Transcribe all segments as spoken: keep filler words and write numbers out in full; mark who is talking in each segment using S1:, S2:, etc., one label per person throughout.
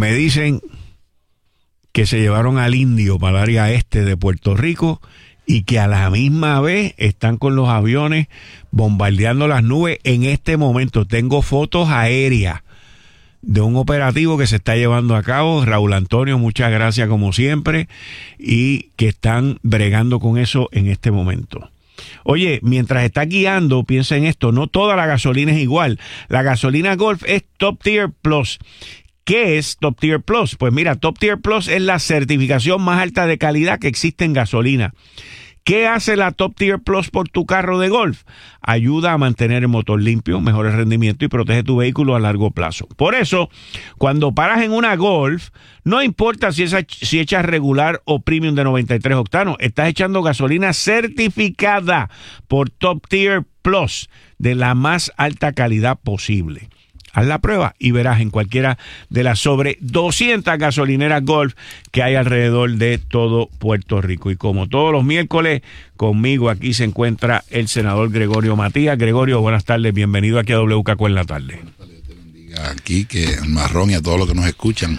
S1: me dicen que se llevaron al indio para el área este de Puerto Rico y que a la misma vez están con los aviones bombardeando las nubes en este momento. Tengo fotos aéreas de un operativo que se está llevando a cabo. Raúl Antonio, muchas gracias como siempre, y que están bregando con eso en este momento. Oye, mientras estás guiando, piensa en esto, no toda la gasolina es igual. La gasolina Golf es Top Tier Plus. ¿Qué es Top Tier Plus? Pues mira, Top Tier Plus es la certificación más alta de calidad que existe en gasolina. ¿Qué hace la Top Tier Plus por tu carro de Golf? Ayuda a mantener el motor limpio, mejores rendimientos y protege tu vehículo a largo plazo. Por eso, cuando paras en una Golf, no importa si, esa, si echas regular o premium de noventa y tres octanos, estás echando gasolina certificada por Top Tier Plus de la más alta calidad posible. Haz la prueba y verás en cualquiera de las sobre doscientas gasolineras Golf que hay alrededor de todo Puerto Rico. Y como todos los miércoles, conmigo aquí se encuentra el senador Gregorio Matías. Gregorio, buenas tardes, bienvenido aquí a W K Q en la tarde.
S2: Buenas tardes, te bendiga aquí, que el Marrón y a todos los que nos escuchan.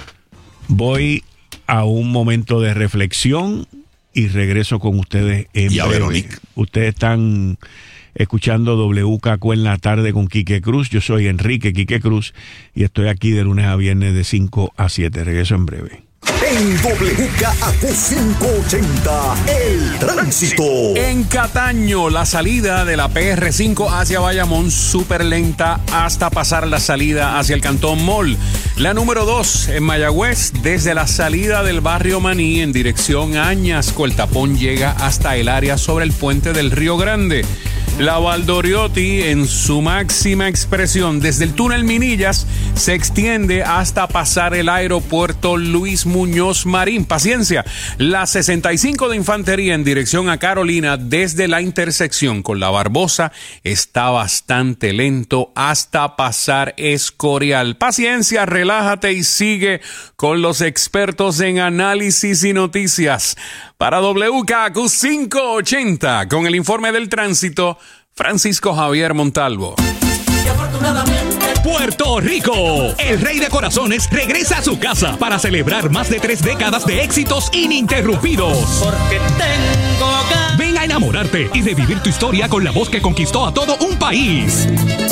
S1: Voy a un momento de reflexión y regreso con ustedes en
S2: y a
S1: breve.
S2: Verónica.
S1: Ustedes están escuchando W K Q en la tarde con Quique Cruz. Yo soy Enrique Quique Cruz y estoy aquí de lunes a viernes de cinco a siete. Regreso en breve.
S3: En W K Q quinientos ochenta, el tránsito.
S4: En Cataño, la salida de la P R cinco hacia Bayamón súper lenta hasta pasar la salida hacia el Cantón Mall. La número dos en Mayagüez, desde la salida del barrio Maní en dirección a Añasco, el tapón llega hasta el área sobre el puente del Río Grande. La Valdoriotti, en su máxima expresión, desde el túnel Minillas, se extiende hasta pasar el aeropuerto Luis Muñoz Marín. Paciencia. La sesenta y cinco de Infantería en dirección a Carolina, desde la intersección con la Barbosa, está bastante lento hasta pasar Escorial. Paciencia, relájate y sigue con los expertos en análisis y noticias. Para W K Q quinientos ochenta, con el informe del tránsito, Francisco Javier Montalvo.
S5: Y afortunadamente,
S6: Puerto Rico, el rey de corazones regresa a su casa para celebrar más de tres décadas de éxitos ininterrumpidos.
S5: porque tengo ganas.
S6: Ven a enamorarte y revivir tu historia con la voz que conquistó a todo un país.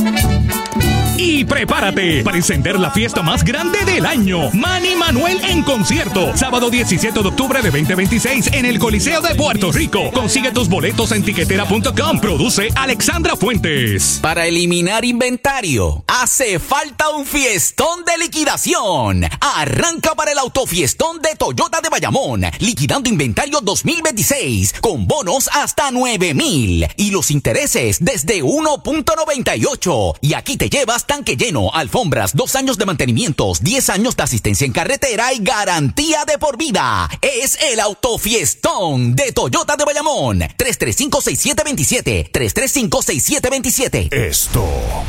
S6: Y prepárate para encender la fiesta más grande del año. Manny Manuel en concierto. Sábado diecisiete de octubre de veinte veintiséis en el Coliseo de Puerto Rico. Consigue tus boletos en tiquetera punto com. Produce Alexandra Fuentes.
S7: Para eliminar inventario, hace falta un fiestón de liquidación. Arranca para el autofiestón de Toyota de Bayamón. Liquidando inventario dos mil veintiséis. Con bonos hasta nueve mil. Y los intereses desde uno punto noventa y ocho. Y aquí te llevas tanque lleno, alfombras, dos años de mantenimientos, diez años de asistencia en carretera y garantía de por vida. Es el autofiestón de Toyota de Bayamón. tres tres cinco, seis siete dos siete. tres tres cinco, seis siete dos siete.
S3: Esto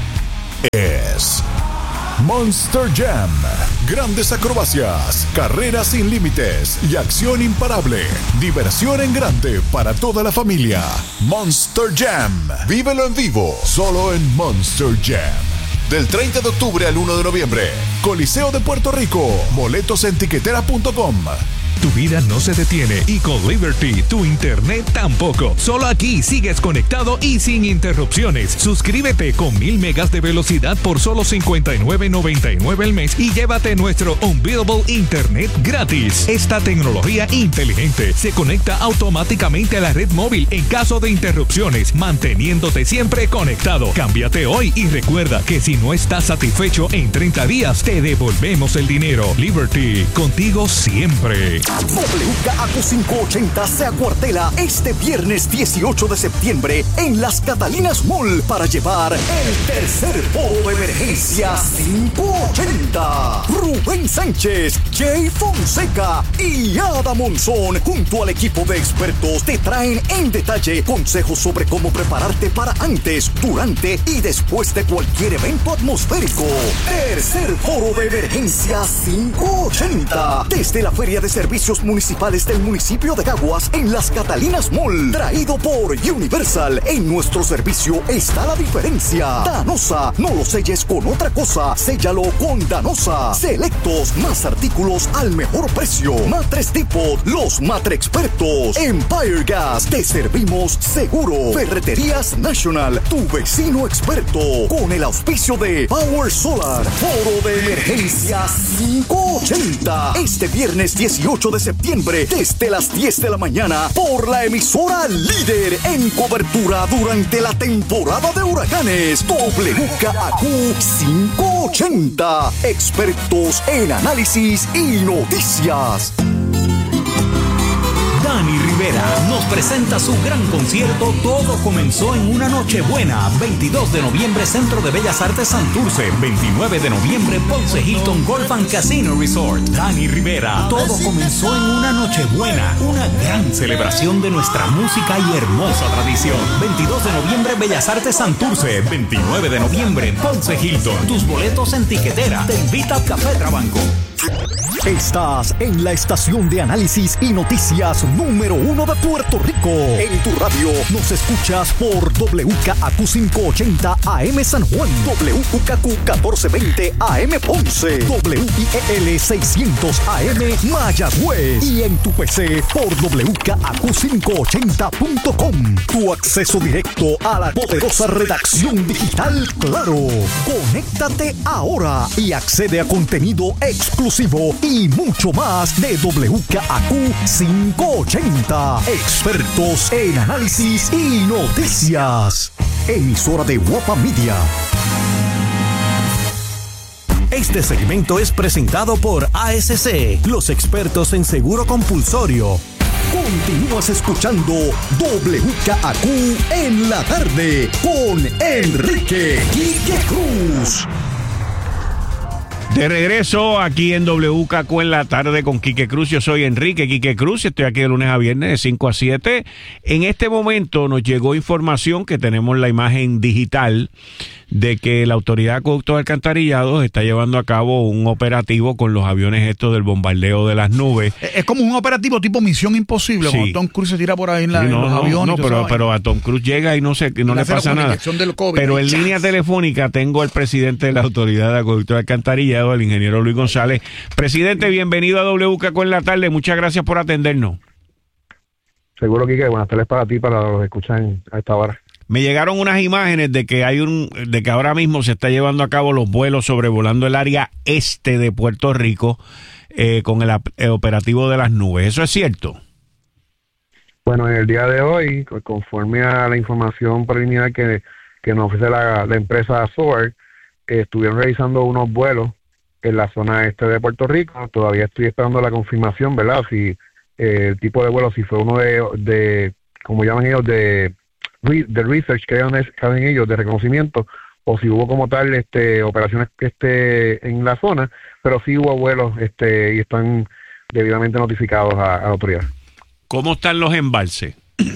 S3: es Monster Jam. Grandes acrobacias, carreras sin límites y acción imparable. Diversión en grande para toda la familia. Monster Jam. Vívelo en vivo, solo en Monster Jam. Del treinta de octubre al uno de noviembre. Coliseo de Puerto Rico. Boletos en tiquetera punto com.
S6: Tu vida no se detiene y con Liberty tu internet tampoco. Solo aquí sigues conectado y sin interrupciones. Suscríbete con mil megas de velocidad por solo cincuenta y nueve noventa y nueve al mes y llévate nuestro Unbeatable Internet gratis. Esta tecnología inteligente se conecta automáticamente a la red móvil en caso de interrupciones, manteniéndote siempre conectado. Cámbiate hoy y recuerda que si no estás satisfecho en treinta días, te devolvemos el dinero. Liberty, contigo siempre.
S3: W K Q quinientos ochenta se acuartela este viernes dieciocho de septiembre en Las Catalinas Mall para llevar el tercer foro de emergencia quinientos ochenta. Rubén Sánchez, Jay Fonseca y Ada Monzón junto al equipo de expertos te traen en detalle consejos sobre cómo prepararte para antes, durante y después de cualquier evento atmosférico. Tercer foro de emergencia quinientos ochenta desde la Feria de Cerveza servicios municipales del municipio de Caguas en Las Catalinas Mall. Traído por Universal. En nuestro servicio está la diferencia. Danosa, no lo selles con otra cosa, séllalo con Danosa. Selectos, más artículos al mejor precio. Matres Depot, los matre expertos. Empire Gas, te servimos seguro. Ferreterías National, tu vecino experto. Con el auspicio de Power Solar. Foro de emergencia quinientos ochenta. Este viernes dieciocho de septiembre, desde las diez de la mañana, por la emisora líder en cobertura durante la temporada de huracanes. W K A Q quinientos ochenta. Expertos en análisis y noticias.
S8: Dani Rivera nos presenta su gran concierto Todo comenzó en una noche buena. veintidós de noviembre, Centro de Bellas Artes Santurce. veintinueve de noviembre, Ponce Hilton Golf and Casino Resort. Dani Rivera, Todo comenzó en una noche buena. Una gran celebración de nuestra música y hermosa tradición. veintidós de noviembre, Bellas Artes Santurce. veintinueve de noviembre, Ponce Hilton. Tus boletos en tiquetera. Te invita Café Trabanco.
S3: Estás en la estación de análisis y noticias número uno de Puerto Rico. En tu radio nos escuchas por W K A Q quinientos ochenta A M San Juan, W K Q catorce veinte A M Ponce, W I E L seiscientos A M Mayagüez y en tu P C por W K A Q quinientos ochenta punto com. Tu acceso directo a la poderosa redacción digital Claro. Conéctate ahora y accede a contenido exclusivo y mucho más de W K A Q quinientos ochenta. Expertos en análisis y noticias. Emisora de Guapa Media. Este segmento es presentado por A S C, los expertos en seguro compulsorio. Continúas escuchando W K A Q en la tarde con Enrique Quique Cruz.
S1: De regreso aquí en W K Q en la tarde con Quique Cruz. Yo soy Enrique Quique Cruz y estoy aquí de lunes a viernes de cinco a siete. En este momento nos llegó información que tenemos la imagen digital de que la Autoridad de Acueductos y Alcantarillados está llevando a cabo un operativo con los aviones estos del bombardeo de las nubes.
S9: Es como un operativo tipo Misión Imposible, sí. Cuando Tom Cruise se tira por ahí en, la,
S1: sí, no,
S9: en los
S1: no,
S9: aviones.
S1: No, pero, pero a Tom Cruise llega y no, se, no le pasa nada. COVID, pero en línea telefónica tengo al presidente de la Autoridad de Acueductos y Alcantarillados, el ingeniero Luis González. Presidente, bienvenido a W K Q en la tarde. Muchas gracias por atendernos.
S10: Seguro, Quique. Buenas tardes para ti, para los que escuchan a esta hora.
S1: Me llegaron unas imágenes de que hay un, de que ahora mismo se está llevando a cabo los vuelos sobrevolando el área este de Puerto Rico eh, con el, el operativo de las nubes. ¿Eso es cierto?
S10: Bueno, en el día de hoy, conforme a la información preliminar que, que nos ofrece la, la empresa Soar, eh, estuvieron realizando unos vuelos en la zona este de Puerto Rico. Todavía estoy esperando la confirmación, ¿verdad? Si eh, el tipo de vuelo, si fue uno de, de como llaman ellos, de de research que hagan ellos, de reconocimiento, o si hubo como tal este operaciones que esté en la zona, pero sí hubo vuelos este y están debidamente notificados a, a la autoridad.
S1: ¿Cómo están los embalses?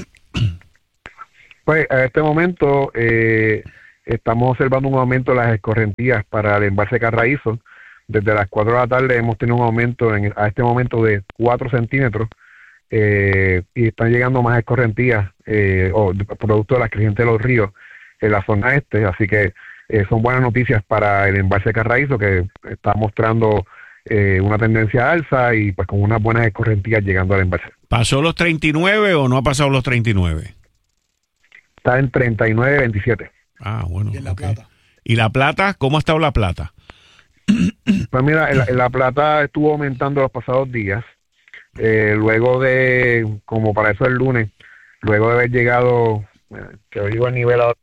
S10: Pues a este momento eh, estamos observando un aumento de las escorrentías para el embalse Carraízo. Desde las cuatro de la tarde hemos tenido un aumento en, a este momento de cuatro centímetros. Eh, y están llegando más escorrentías eh, o producto de la creciente de los ríos en la zona este, así que eh, son buenas noticias para el embalse Carraízo, que está mostrando eh, una tendencia alza y pues con unas buenas escorrentías llegando al embalse.
S1: ¿Pasó los treinta y nueve o no ha pasado los treinta y nueve?
S10: Está en treinta y nueve veintisiete.
S1: Ah, bueno.
S9: ¿Y en La
S1: okay.
S9: Plata?
S1: ¿Y La Plata? ¿Cómo ha estado La Plata?
S10: Pues mira, en la, en la Plata estuvo aumentando los pasados días. Eh, luego de, como para eso el lunes, luego de haber llegado, eh, que hoy digo el nivel ahora.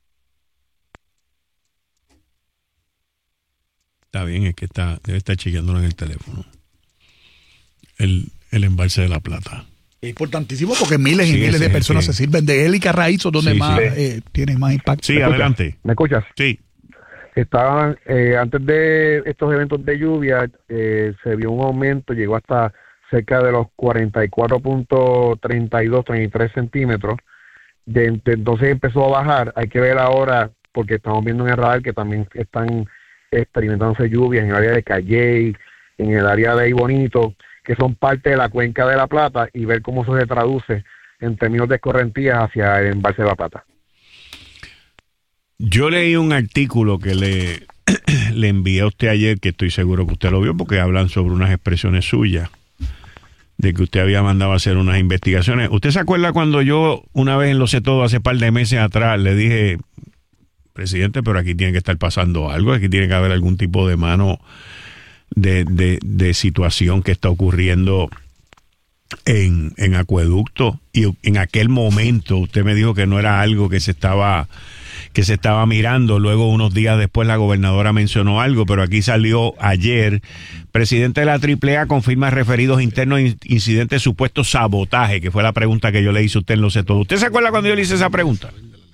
S1: Está bien, es que está debe estar chequeándolo en el teléfono. El, el embalse de La Plata.
S9: Es importantísimo porque miles y
S1: Sí,
S9: miles
S1: ese,
S9: de personas
S1: sí.
S9: se sirven de él y Carraízo, donde
S1: Sí,
S9: más
S1: sí.
S9: eh, tiene más impacto.
S1: Sí,
S10: ¿Me escuchas?
S1: adelante.
S10: ¿Me escuchas?
S1: Sí.
S10: Estaban, eh, antes de estos eventos de lluvia, eh, se vio un aumento, llegó hasta cerca de los cuarenta y cuatro punto treinta y dos, treinta y tres centímetros. De, de, entonces empezó a bajar. Hay que ver ahora, porque estamos viendo en el radar que también están experimentándose lluvias en el área de Calley, en el área de Aybonito, que son parte de la cuenca de La Plata y ver cómo eso se traduce en términos de escorrentías hacia el embalse de La Plata.
S1: Yo leí un artículo que le, le envié a usted ayer, que estoy seguro que usted lo vio, porque hablan sobre unas expresiones suyas, de que usted había mandado a hacer unas investigaciones. ¿Usted se acuerda cuando yo, una vez en Lo Sé Todo, hace par de meses atrás, le dije, presidente, pero aquí tiene que estar pasando algo, aquí tiene que haber algún tipo de mano de, de, de situación que está ocurriendo en, en Acueducto? Y en aquel momento usted me dijo que no era algo que se estaba que se estaba mirando. Luego, unos días después, la gobernadora mencionó algo, pero aquí salió ayer: presidente de la triple A confirma referidos internos incidentes supuesto sabotaje, que fue la pregunta que yo le hice a usted en Lo Sé Todo. ¿Usted se acuerda cuando yo le hice esa pregunta?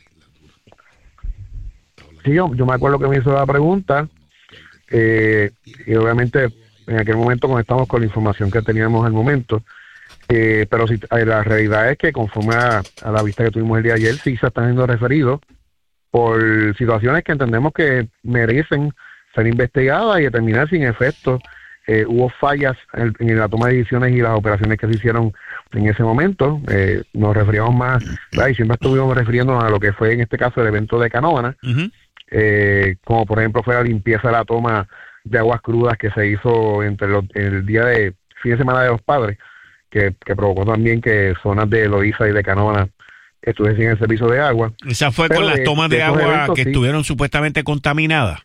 S10: Sí, yo, yo me acuerdo que me hizo la pregunta, eh, y obviamente en aquel momento conectamos con la información que teníamos al momento, eh, pero sí, la realidad es que conforme a, a la vista que tuvimos el día de ayer, sí se están siendo referidos por situaciones que entendemos que merecen ser investigadas y determinar si en efecto eh, hubo fallas en, en la toma de decisiones y las operaciones que se hicieron en ese momento. Eh, nos referíamos más, ¿verdad? Y siempre estuvimos refiriéndonos a lo que fue en este caso el evento de Canóvana, uh-huh. eh, como por ejemplo fue la limpieza de la toma de aguas crudas que se hizo entre los, el día de fin de semana de los padres, que, que provocó también que zonas de Loíza y de Canóvana estuviesen en el servicio de agua.
S1: Esa fue Pero con las tomas de, de agua eventos, que sí. estuvieron supuestamente contaminadas.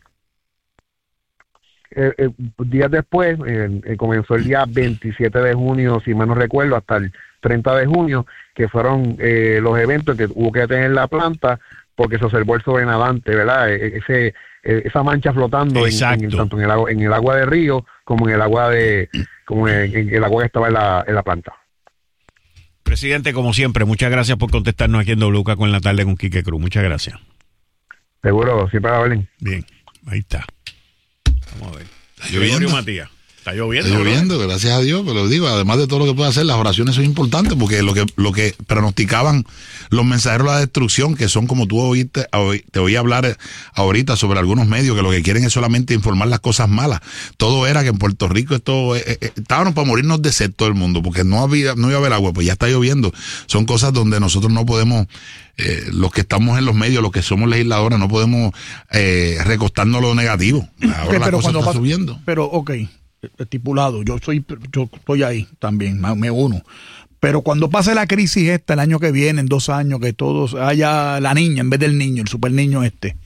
S10: Eh, eh, días después, eh, eh, comenzó el día veintisiete de junio, si mal no recuerdo, hasta el treinta de junio, que fueron eh, los eventos que hubo que detener la planta porque se observó el sobrenadante, ¿verdad? E- ese eh, esa mancha flotando en, en, tanto en el agua en el agua de río como en el agua de como en, en el agua que estaba en la en la planta.
S1: Presidente, como siempre, muchas gracias por contestarnos aquí en W K con la tarde con Quique Cruz. Muchas gracias.
S10: Seguro, siempre hablen.
S1: Bien, ahí está. Vamos a ver.
S2: Está lloviendo.
S1: Matías. Está lloviendo.
S2: Está lloviendo,
S1: ¿no?
S2: Gracias a Dios, pero digo, además de todo lo que puede hacer, las oraciones son importantes, porque lo que lo que pronosticaban los mensajeros de la destrucción, que son como tú oíste, te oí hablar ahorita sobre algunos medios que lo que quieren es solamente informar las cosas malas. Todo era que en Puerto Rico esto eh, eh, estábamos para morirnos de sed todo el mundo, porque no había no iba a haber agua, pues ya está lloviendo. Son cosas donde nosotros no podemos, eh, los que estamos en los medios, los que somos legisladores, no podemos eh, recostarnos lo negativo. Ahora okay, la cosa está pasa, subiendo.
S9: Pero, ok. estipulado, yo soy yo estoy ahí también, me uno, pero cuando pase la crisis esta el año que viene, en dos años, que todos haya la niña en vez del niño, el super niño este,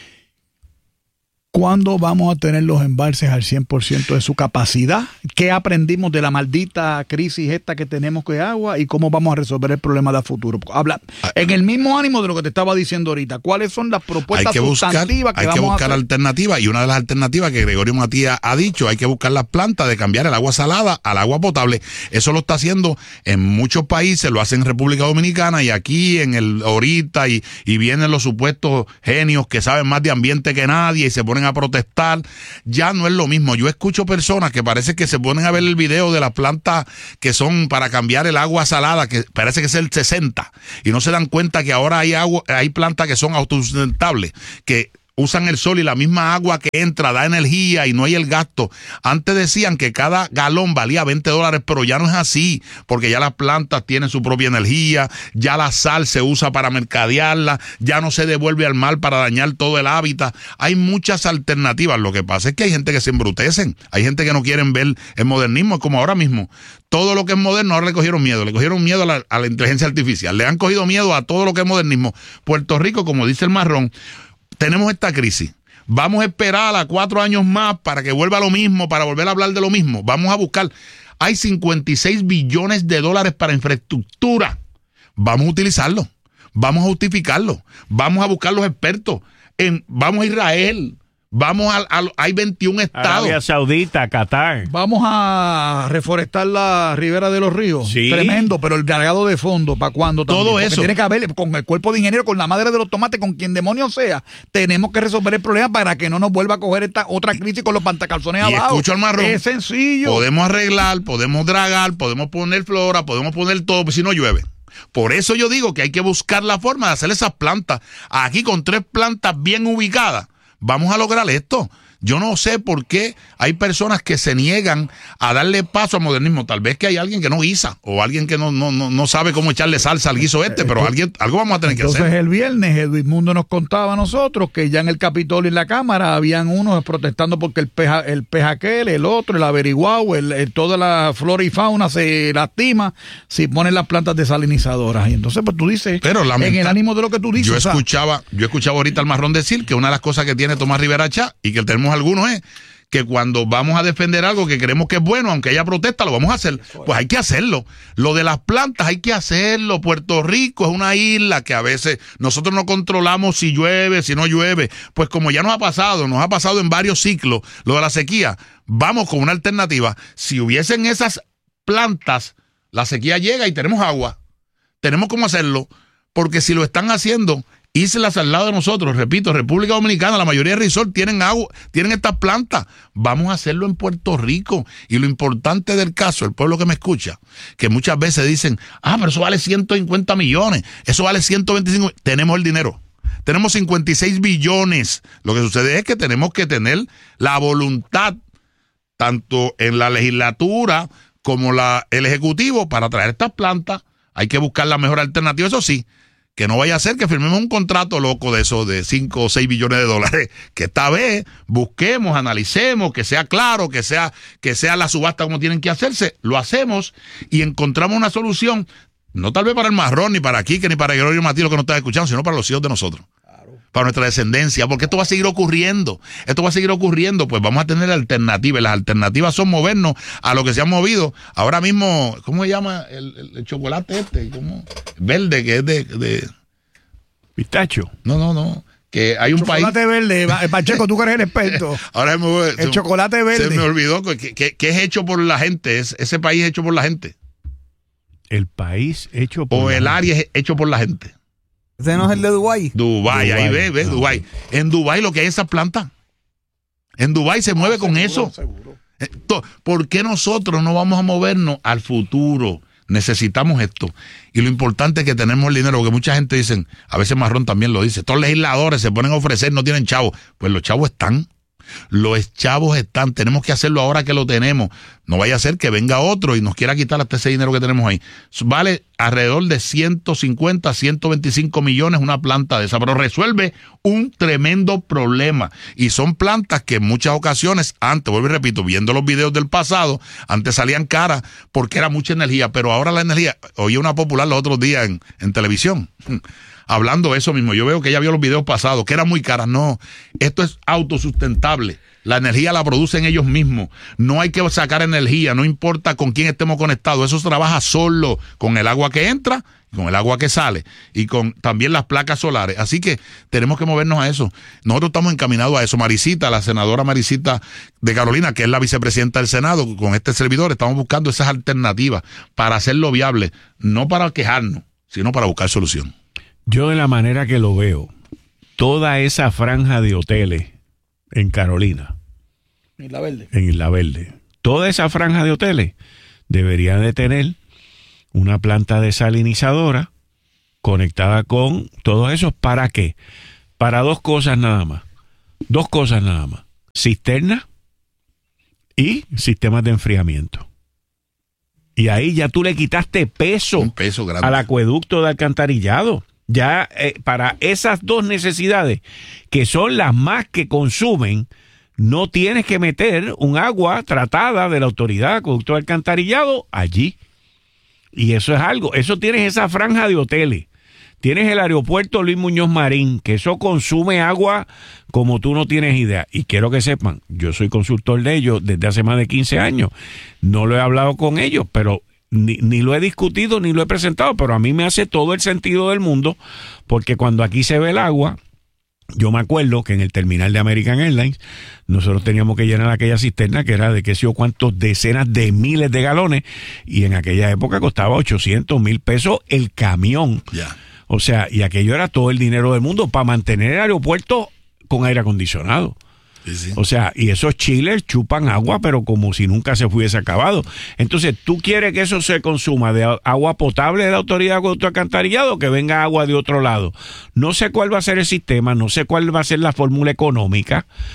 S9: ¿cuándo vamos a tener los embalses al cien por ciento de su capacidad? ¿Qué aprendimos de la maldita crisis esta que tenemos con agua y cómo vamos a resolver el problema de futuro? Habla en el mismo ánimo de lo que te estaba diciendo ahorita. ¿Cuáles son las propuestas
S2: hay que
S9: sustantivas
S2: buscar,
S9: que
S2: hay
S9: vamos
S2: que buscar
S9: a hacer?
S2: alternativas, y una de las alternativas que Gregorio Matías ha dicho, hay que buscar las plantas de cambiar el agua salada al agua potable. Eso lo está haciendo en muchos países, lo hacen en República Dominicana y aquí en el ahorita, y, y vienen los supuestos genios que saben más de ambiente que nadie y se ponen a protestar. Ya no es lo mismo. Yo escucho personas que parece que se ponen a ver el video de las plantas que son para cambiar el agua salada, que parece que es el sesenta, y no se dan cuenta que ahora hay agua, hay plantas que son autosustentables, que usan el sol y la misma agua que entra da energía y no hay el gasto. Antes decían que cada galón valía veinte dólares, pero ya no es así, porque ya las plantas tienen su propia energía, ya la sal se usa para mercadearla, ya no se devuelve al mar para dañar todo el hábitat. Hay muchas alternativas. Lo que pasa es que hay gente que se embrutecen, hay gente que no quieren ver el modernismo, como ahora mismo. Todo lo que es moderno ahora le cogieron miedo, le cogieron miedo a la, a la inteligencia artificial, le han cogido miedo a todo lo que es modernismo. Puerto Rico, como dice el Marrón, tenemos esta crisis. Vamos a esperar a cuatro años más para que vuelva lo mismo, para volver a hablar de lo mismo. Vamos a buscar. Hay cincuenta y seis billones de dólares para infraestructura. Vamos a utilizarlo. Vamos a justificarlo. Vamos a buscar los expertos. En, vamos a Israel. Vamos a, a, hay veintiún estados.
S1: Arabia Saudita, Qatar.
S9: Vamos a reforestar la ribera de los ríos.
S1: Sí.
S9: Tremendo, pero el dragado de fondo, ¿para cuándo? También?
S2: Todo
S9: Porque
S2: eso.
S9: tiene que haber, con el cuerpo de ingeniero, con la madre de los tomates, con quien demonio sea, tenemos que resolver el problema para que no nos vuelva a coger esta otra crisis con los pantacalzones
S2: y
S9: abajo.
S2: Escucho al Marrón.
S9: Es sencillo.
S2: Podemos arreglar, podemos dragar, podemos poner flora, podemos poner todo, si no llueve. Por eso yo digo que hay que buscar la forma de hacer esas plantas. Aquí con tres plantas bien ubicadas, vamos a lograr esto. Yo no sé por qué hay personas que se niegan a darle paso al modernismo. Tal vez que hay alguien que no guisa o alguien que no, no, no, no sabe cómo echarle salsa al guiso este, pero alguien, algo vamos a tener que
S9: Entonces,
S2: hacer.
S9: el viernes Edwin Mundo nos contaba a nosotros que ya en el Capitolio y en la Cámara habían unos protestando porque el peja, el pejaquel, el otro, el averiguado, el, el, toda la flora y fauna se lastima si ponen las plantas desalinizadoras. Y entonces, pues tú dices,
S2: pero lamenta,
S9: en el ánimo de lo que tú dices.
S2: Yo
S9: o sea,
S2: escuchaba, yo escuchaba ahorita al Marrón decir que una de las cosas que tiene Tomás Rivera Chá y que tenemos algunos es que cuando vamos a defender algo que creemos que es bueno, aunque haya protesta, lo vamos a hacer. Pues hay que hacerlo. Lo de las plantas hay que hacerlo. Puerto Rico es una isla que a veces nosotros no controlamos si llueve, si no llueve. Pues como ya nos ha pasado, nos ha pasado en varios ciclos, lo de la sequía, vamos con una alternativa. Si hubiesen esas plantas, la sequía llega y tenemos agua. Tenemos cómo hacerlo, porque si lo están haciendo, islas al lado de nosotros, repito, República Dominicana, la mayoría de resorts tienen agua, tienen estas plantas. Vamos a hacerlo en Puerto Rico. Y lo importante del caso, el pueblo que me escucha, que muchas veces dicen, ah, pero eso vale ciento cincuenta millones, eso vale ciento veinticinco. Tenemos el dinero. Tenemos cincuenta y seis billones. Lo que sucede es que tenemos que tener la voluntad, tanto en la legislatura como la, el ejecutivo, para traer estas plantas. Hay que buscar la mejor alternativa, eso sí. Que no vaya a ser que firmemos un contrato loco de eso de cinco o seis billones de dólares. Que esta vez busquemos, analicemos, que sea claro, que sea, que sea la subasta como tienen que hacerse. Lo hacemos y encontramos una solución, no tal vez para el Marrón, ni para Quique, ni para Gregorio Matías, que nos está escuchando, sino para los hijos de nosotros. Para nuestra descendencia, porque esto va a seguir ocurriendo, esto va a seguir ocurriendo, pues vamos a tener alternativas, y las alternativas son movernos a lo que se ha movido. Ahora mismo, ¿cómo se llama el, el, el chocolate este? ¿Cómo? Verde, que es de, de...
S1: pistacho.
S2: No, no, no, que hay un
S9: chocolate
S2: país...
S9: Chocolate verde, Pacheco, tú que eres el experto.
S2: Ahora me,
S9: el
S2: se,
S9: chocolate verde.
S2: Se me olvidó que, que, que es hecho por la gente, es ese país hecho por la gente.
S1: El país hecho por
S2: o
S1: la
S2: el
S1: gente.
S2: área es hecho por la gente.
S11: ¿Ese no es el de Dubái?
S2: Dubái, Dubái, ahí ve, ve,
S1: no.
S2: Dubái. En Dubái lo que hay es esa planta. En Dubái se mueve ah, con seguro, eso. Seguro. ¿Por qué nosotros no vamos a movernos al futuro? Necesitamos esto. Y lo importante es que tenemos el dinero, porque mucha gente dice, a veces Marrón también lo dice, todos los legisladores se ponen a ofrecer, no tienen chavos. Pues los chavos están. Los chavos están, tenemos que hacerlo ahora que lo tenemos. No vaya a ser que venga otro y nos quiera quitar hasta ese dinero que tenemos ahí. Vale alrededor de ciento cincuenta, ciento veinticinco millones una planta de esa, pero resuelve un tremendo problema. Y son plantas que en muchas ocasiones, antes, vuelvo y repito, viendo los videos del pasado, antes salían caras porque era mucha energía, pero ahora la energía, oí una popular los otros días en, en televisión, hablando de eso mismo. Yo veo que ella vio los videos pasados, que eran muy caras. No, esto es autosustentable. La energía la producen ellos mismos. No hay que sacar energía, no importa con quién estemos conectados. Eso trabaja solo con el agua que entra, con el agua que sale y con también las placas solares. Así que tenemos que movernos a eso. Nosotros estamos encaminados a eso. Maricita, la senadora Maricita de Carolina, que es la vicepresidenta del Senado, con este servidor, estamos buscando esas alternativas para hacerlo viable, no para quejarnos, sino para buscar solución.
S1: Yo, de la manera que lo veo, toda esa franja de hoteles en Carolina,
S9: en Isla Verde,
S1: en Isla Verde, toda esa franja de hoteles debería de tener una planta desalinizadora conectada con todos esos. ¿Para qué? Para dos cosas nada más. Dos cosas nada más. Cisternas y sistemas de enfriamiento. Y ahí ya tú le quitaste peso,
S2: Un peso grande.
S1: al acueducto de alcantarillado. Ya eh, para esas dos necesidades, que son las más que consumen, no tienes que meter un agua tratada de la autoridad de acueducto de alcantarillado allí. Y eso es algo, eso tienes esa franja de hoteles. Tienes el aeropuerto Luis Muñoz Marín, que eso consume agua como tú no tienes idea. Y quiero que sepan, yo soy consultor de ellos desde hace más de quince años. No lo he hablado con ellos, pero Ni, ni lo he discutido ni lo he presentado, pero a mí me hace todo el sentido del mundo, porque cuando aquí se ve el agua, yo me acuerdo que en el terminal de American Airlines nosotros teníamos que llenar aquella cisterna que era de qué sé yo cuántos decenas de miles de galones, y en aquella época costaba ochocientos mil pesos el camión.
S2: Yeah.
S1: O sea, y aquello era todo el dinero del mundo para mantener el aeropuerto con aire acondicionado.
S2: Sí, sí.
S1: O sea, y esos chillers chupan agua, pero como si nunca se hubiese acabado. Entonces, ¿tú quieres que eso se consuma de agua potable de la autoridad de acueducto alcantarillado o que venga agua de otro lado? No sé cuál va a ser el sistema, no sé cuál va a ser la fórmula económica,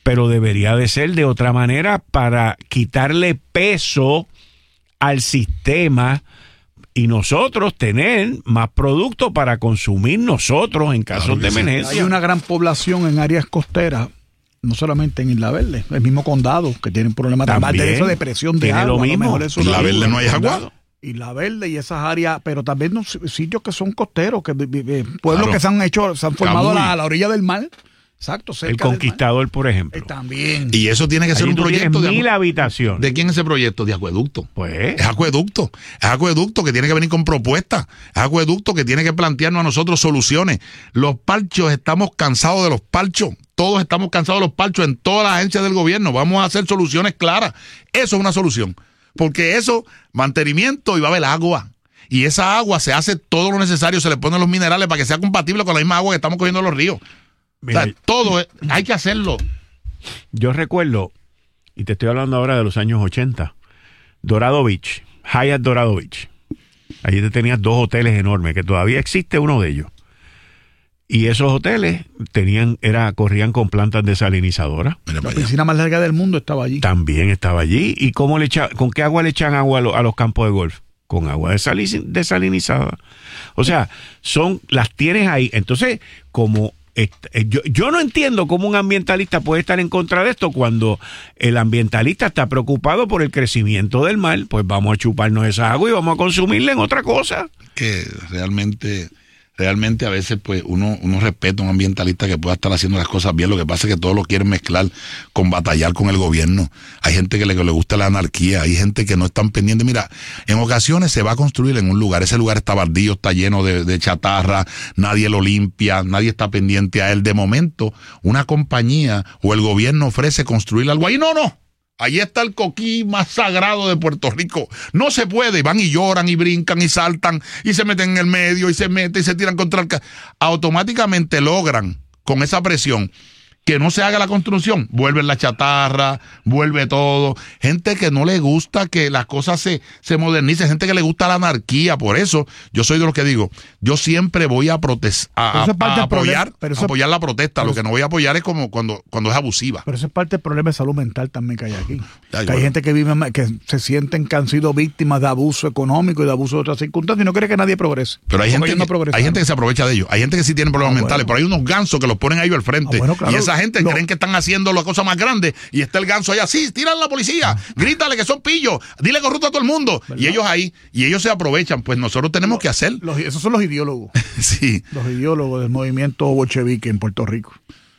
S1: pero debería de ser de otra manera para quitarle peso al sistema y nosotros tener más productos para consumir nosotros en casos
S2: Claro que
S1: de
S2: sí.
S1: emergencia.
S9: Hay una gran población en áreas costeras, no solamente en Isla Verde, el mismo condado, que tienen problemas
S1: También
S9: de eso, de presión de
S1: tiene
S9: agua.
S1: lo
S9: a
S1: mismo.
S9: mejor eso
S2: En
S9: lo
S2: La
S9: mismo.
S2: Verde no hay agua.
S9: Isla Verde y esas áreas, pero también no, sitios que son costeros, que eh, pueblos
S2: Claro.
S9: que se han hecho, se han formado a
S2: Camuy.
S9: la, a la orilla del mar. Exacto, cerca
S1: El
S9: del mar.
S1: Conquistador, por ejemplo.
S9: Eh, también.
S2: Y eso tiene que ser
S1: Allí
S2: un
S1: tú tienes
S2: proyecto de,
S1: mil habitaciones.
S2: ¿De quién es ese proyecto? De acueducto.
S1: Pues
S2: Es acueducto. Es acueducto que tiene que venir con propuestas. Es acueducto que tiene que plantearnos a nosotros soluciones. Los parchos, estamos cansados de los parchos. Todos estamos cansados de los parchos en todas las agencias del gobierno. Vamos a hacer soluciones claras. Eso es una solución. Porque eso, mantenimiento y va a haber agua. Y esa agua se hace todo lo necesario, se le ponen los minerales para que sea compatible con la misma agua que estamos cogiendo de los ríos.
S1: mira,
S2: O sea, todo es- hay que hacerlo.
S1: yo recuerdo, y te estoy hablando ahora de los años ochenta, Dorado Beach, Hyatt Dorado Beach. Allí te tenías dos hoteles enormes, que todavía existe uno de ellos. Y esos hoteles tenían, era, corrían con plantas desalinizadoras.
S2: Mira
S9: La
S2: para allá.
S9: piscina más larga del mundo estaba allí.
S1: También estaba allí. ¿Y cómo le echa, con qué agua le echan agua a, lo- a los campos de golf? Con agua desali- desalinizada. O sea, son, las tienes ahí. Entonces, como est- eh, yo, yo no entiendo cómo un ambientalista puede estar en contra de esto cuando el ambientalista está preocupado por el crecimiento del mar. Pues vamos a chuparnos esa agua y vamos a consumirla en otra cosa.
S2: Que realmente, realmente a veces pues uno, uno respeta a un ambientalista que pueda estar haciendo las cosas bien. Lo que pasa es que todos lo quieren mezclar con batallar con el gobierno. Hay gente que le, que le gusta la anarquía, hay gente que no están pendientes. Mira, en ocasiones se va a construir en un lugar, ese lugar está baldío, está lleno de, de chatarra, nadie lo limpia, nadie está pendiente a él. De momento, una compañía o el gobierno ofrece construir algo ahí. No, no. Allí está el coquí más sagrado de Puerto Rico. No se puede. Van y lloran y brincan y saltan y se meten en el medio y se meten y se tiran contra el... ca- Automáticamente logran, con esa presión, que no se haga la construcción. Vuelve la chatarra, vuelve todo. Gente que no le gusta que las cosas se, se modernicen. Gente que le gusta la anarquía. Por eso, yo soy de los que digo, yo siempre voy a, protestar, a,
S9: Pero eso es parte
S2: a
S9: del
S2: apoyar,
S9: problema, pero eso-
S2: apoyar la protesta.
S9: pero
S2: Lo que no voy a apoyar es como cuando, cuando es abusiva.
S9: Pero eso es parte del problema de salud mental también que hay aquí.
S2: Ay,
S9: Que hay
S2: bueno.
S9: gente que vive, ma- que se sienten que han sido víctimas de abuso económico y de abuso de otras circunstancias y no quiere que nadie progrese.
S2: Pero hay
S9: Porque
S2: gente,
S9: ellos no
S2: que,
S9: progresan.
S2: hay gente que se aprovecha de ellos. Hay gente que sí tiene problemas
S9: Ah,
S2: mentales,
S9: bueno.
S2: pero hay unos gansos que los ponen a ellos al frente.
S9: Ah, bueno, claro.
S2: Y esa gente
S9: Lo-
S2: creen que están haciendo la cosa más grande y está el ganso allá. Sí, tiran a la policía, grítale que son pillos, dile corrupto a todo el mundo.
S9: ¿Verdad?
S2: Y ellos ahí, y ellos se aprovechan. Pues nosotros tenemos que hacer.
S9: Los- esos son los ideólogos.
S2: Sí.
S9: Los ideólogos del movimiento bolchevique en Puerto Rico.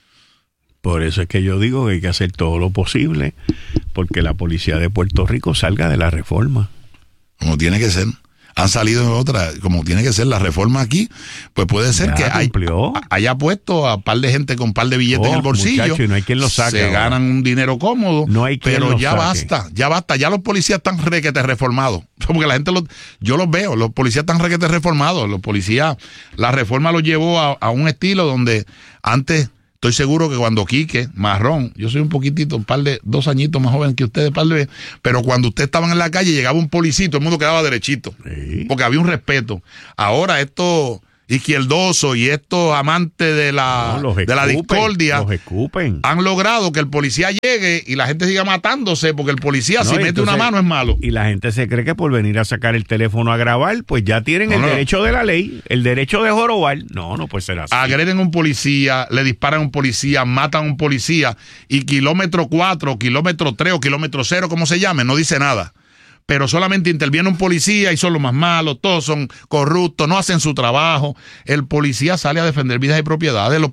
S1: Por eso es que yo digo que hay que hacer todo lo posible porque la policía de Puerto Rico salga de la reforma.
S2: Como tiene que ser. Han salido otras, como tiene que ser la reforma aquí, pues puede ser
S1: Ya
S2: que hay,
S1: cumplió.
S2: haya puesto a par de gente con par de billetes
S1: Oh,
S2: en el bolsillo.
S1: muchacho, y no hay quien lo saque
S2: Se
S1: ahora.
S2: ganan un dinero cómodo.
S1: No hay quien
S2: pero
S1: lo
S2: ya
S1: saque.
S2: basta, ya basta. Ya los policías están requete reformados. Porque la gente, los, yo los veo, los policías están requete reformados. Los policías, la reforma los llevó a, a un estilo donde antes... Estoy seguro que cuando Quique, Marrón, yo soy un poquitito, un par de, dos añitos más joven que ustedes, par de, pero cuando ustedes estaban en la calle llegaba un policía y todo el mundo quedaba derechito.
S1: Sí.
S2: Porque había un respeto. Ahora estos izquierdosos y estos amantes de la,
S1: No, los
S2: de la
S1: escupen,
S2: discordia
S1: Los escupen.
S2: han logrado que el policía llegue y la gente siga matándose porque el policía
S1: No,
S2: si
S1: y
S2: mete
S1: entonces-
S2: una mano es malo.
S1: Y la gente se cree que por venir a sacar el teléfono a grabar, pues ya tienen
S2: No,
S1: el
S2: no.
S1: derecho de la ley, el derecho de jorobar. No, no puede ser así.
S2: Agreden a un policía, le disparan a un policía, matan a un policía y kilómetro cuatro, kilómetro tres o kilómetro cero, como se llame, no dice nada. Pero solamente interviene un policía y son los más malos, todos son corruptos, no hacen su trabajo. El policía sale a defender vidas y propiedades. Los